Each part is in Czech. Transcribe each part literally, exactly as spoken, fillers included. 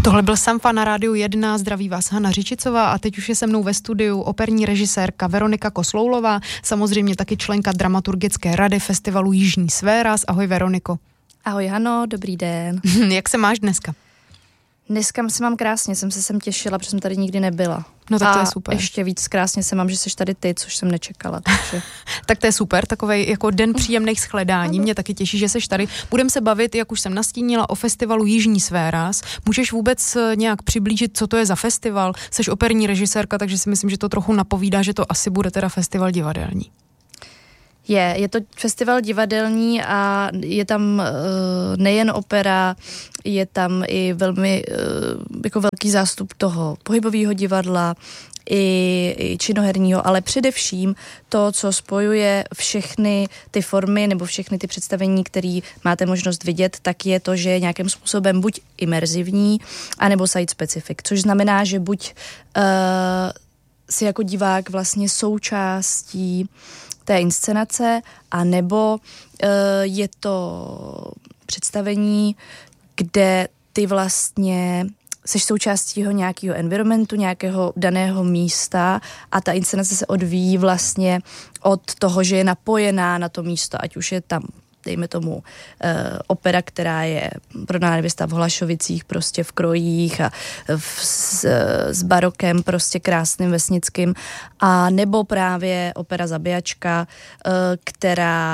Tohle byl Samfa na Rádiu jedna, zdraví vás Hana Řičicová a teď už je se mnou ve studiu operní režisérka Veronika Kosloulová, samozřejmě taky členka dramaturgické rady festivalu Jižní Sféras. Ahoj Veroniko. Ahoj Hano, dobrý den. Jak se máš dneska? Dneska se mám krásně, jsem se sem těšila, protože jsem tady nikdy nebyla. No tak to a je super. ještě víc krásně se mám, že jsi tady ty, což jsem nečekala. Takže... tak to je super, takovej jako den příjemných shledání. Mě taky těší, že jsi tady. Budeme se bavit, jak už jsem nastínila, o festivalu Jižní Sféras. Můžeš vůbec nějak přiblížit, co to je za festival? Jseš operní režisérka, takže si myslím, že to trochu napovídá, že to asi bude teda festival divadelní. Je, je to festival divadelní a je tam uh, nejen opera, je tam i velmi uh, jako velký zástup toho pohybového divadla, i, i činoherního, ale především to, co spojuje všechny ty formy nebo všechny ty představení, které máte možnost vidět, tak je to, že je nějakým způsobem buď imerzivní, anebo site specific, což znamená, že buď uh, si jako divák vlastně součástí té inscenace, a nebo uh, je to představení, kde ty vlastně seš součástí nějakého environmentu, nějakého daného místa a ta inscenace se odvíjí vlastně od toho, že je napojená na to místo, ať už je tam dejme tomu uh, opera, která je prodaná nevěsta v Hlašovicích, prostě v krojích a v, s, s barokem prostě krásným vesnickým, a nebo právě opera Zabíjačka, uh, která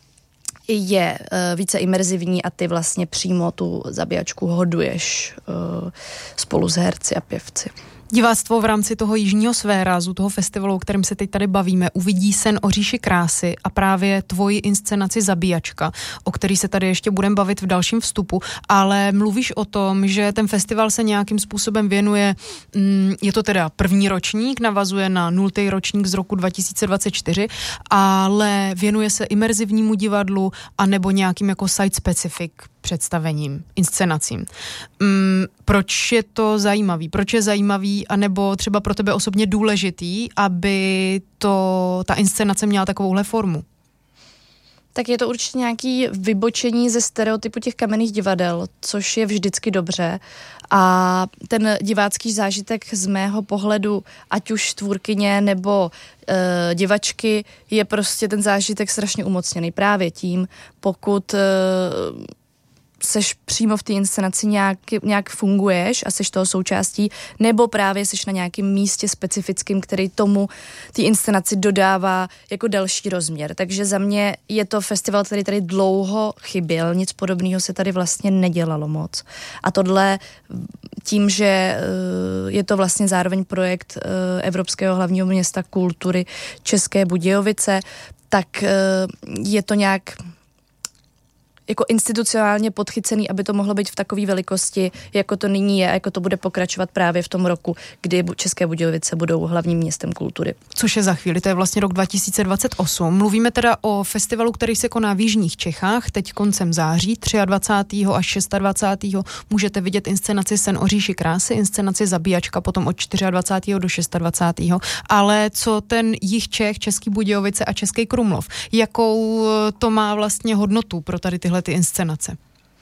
je uh, více imerzivní a ty vlastně přímo tu zabíjačku hoduješ uh, spolu s herci a pěvci. Diváctvo v rámci toho Jižního Sférasu, toho festivalu, o kterém se teď tady bavíme, uvidí Sen o říši krásy a právě tvoji inscenaci Zabíjačka, o který se tady ještě budeme bavit v dalším vstupu, ale mluvíš o tom, že ten festival se nějakým způsobem věnuje, mm, je to teda první ročník, navazuje na nultý ročník z roku dva tisíce dvacet čtyři, ale věnuje se imerzivnímu divadlu a nebo nějakým jako site specific představením, inscenacím. Mm, proč je to zajímavý? Proč je zajímavý, anebo třeba pro tebe osobně důležitý, aby to, ta inscenace měla takovouhle formu? Tak je to určitě nějaké vybočení ze stereotypu těch kamenných divadel, což je vždycky dobře. A ten divácký zážitek z mého pohledu, ať už tvůrkyně nebo e, divačky, je prostě ten zážitek strašně umocněný právě tím, pokud e, seš přímo v té inscenaci nějak, nějak funguješ a seš toho součástí, nebo právě seš na nějakém místě specifickým, který tomu té inscenaci dodává jako další rozměr. Takže za mě je to festival, který tady dlouho chyběl, nic podobného se tady vlastně nedělalo moc. A tohle tím, že je to vlastně zároveň projekt Evropského hlavního města kultury České Budějovice, tak je to nějak jako institucionálně podchycený, aby to mohlo být v takové velikosti, jako to nyní je a jako to bude pokračovat právě v tom roku, kdy České Budějovice budou hlavním městem kultury. Což je za chvíli, to je vlastně rok dva tisíce dvacet osm. Mluvíme teda o festivalu, který se koná v jižních Čechách, teď koncem září, dvacátého třetího až dvacátého šestého můžete vidět inscenaci Sen o říši krásy, inscenaci Zabíjačka potom od dvacátého čtvrtého do dvacátého šestého Ale co ten jih Čech, Český Budějovice a Český Krumlov? Jakou to má vlastně hodnotu pro tady tyhle ty inscenace?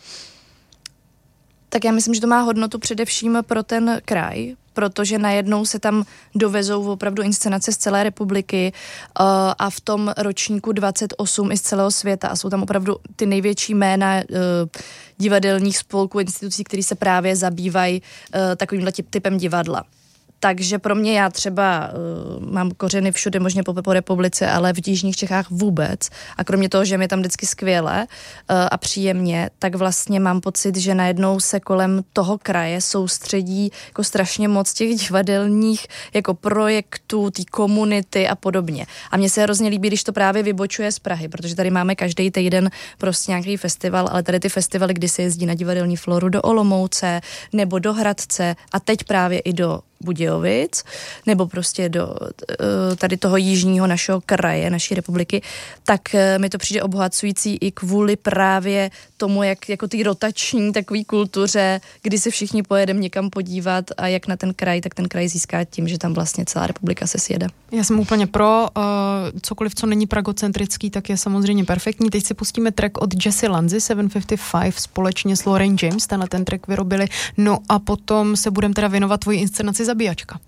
Tak já myslím, že to má hodnotu především pro ten kraj, protože najednou se tam dovezou opravdu inscenace z celé republiky uh, a v tom ročníku dvacet osm i z celého světa a jsou tam opravdu ty největší jména uh, divadelních spolků, institucí, které se právě zabývají uh, takovýmhle typem divadla. Takže pro mě, já třeba uh, mám kořeny všude možně po, po republice, ale v jižních Čechách vůbec. A kromě toho, že mi tam vždycky skvěle uh, a příjemně, tak vlastně mám pocit, že najednou se kolem toho kraje soustředí jako strašně moc těch divadelních jako projektů, té komunity a podobně. A mně se hrozně líbí, když to právě vybočuje z Prahy, protože tady máme každý týden prostě nějaký festival, ale tady ty festivaly, kdy se jezdí na divadelní floru do Olomouce nebo do Hradce a teď právě i do Budějovic, nebo prostě do tady toho jižního našeho kraje, naší republiky, tak mi to přijde obohacující i kvůli právě tomu, jak jako ty rotační takový kultuře, kdy se všichni pojedeme někam podívat a jak na ten kraj, tak ten kraj získá tím, že tam vlastně celá republika se sjede. Já jsem úplně pro, uh, cokoliv, co není pragocentrický, tak je samozřejmě perfektní. Teď si pustíme track od Jesse Lanzy, sedm set padesát pět, společně s Lauren James, ten ten track vyrobili, no a potom se budeme teda věnovat tvojí inscenaci Zabíjačka.